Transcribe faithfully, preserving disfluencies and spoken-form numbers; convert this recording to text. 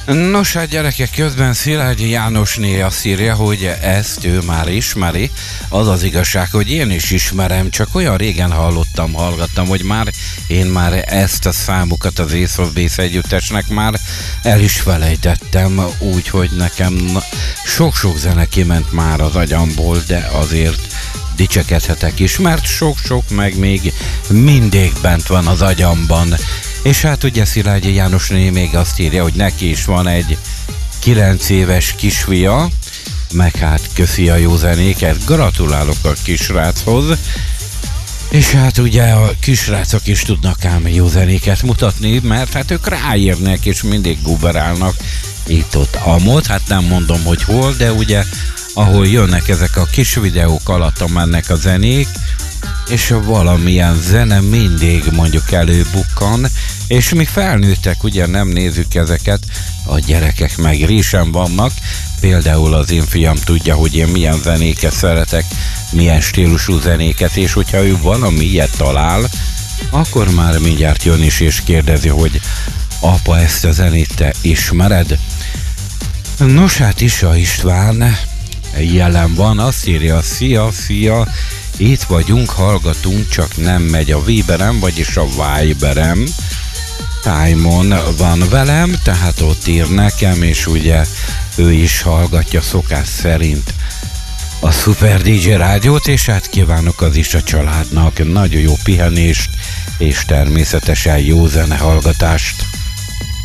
Nos, hát gyerekek, közben Szilágyi Jánosné azt írja, hogy ezt ő már ismeri. Az az igazság, hogy én is ismerem, csak olyan régen hallottam, hallgattam, hogy már én már ezt a számukat az Ace of Base együttesnek már el is felejtettem, úgyhogy nekem sok-sok zene kiment már az agyamból, de azért dicsekedhetek is, mert sok-sok meg még mindig bent van az agyamban. És hát ugye Szilágyi Jánosné még azt írja, hogy neki is van egy kilenc éves kisfia, meg hát köszi a jó zenéket, gratulálok a kisráchoz, és hát ugye a kisrácok is tudnak ám jó zenéket mutatni, mert hát ők ráírnek és mindig guberálnak itt-ott amott, hát nem mondom, hogy hol, de ugye ahol jönnek ezek a kis videók alatt mennek a zenék, és valamilyen zene mindig mondjuk előbukkan, és mi felnőttek ugye nem nézzük ezeket, a gyerekek meg résen vannak, például az én fiam tudja, hogy én milyen zenéket szeretek, milyen stílusú zenéket, és hogyha ő valami ilyet talál, akkor már mindjárt jön is és kérdezi, hogy apa, ezt a zenét te ismered? Nos, hát Isa István jelen van, azt írja, szia, szia, itt vagyunk, hallgatunk, csak nem megy a Viberem, vagyis a Viberem. Timon van velem, tehát ott ír nekem, és ugye ő is hallgatja szokás szerint a Super dé dzsé rádiót, és hát kívánok az is a családnak nagyon jó pihenést, és természetesen jó zenehallgatást.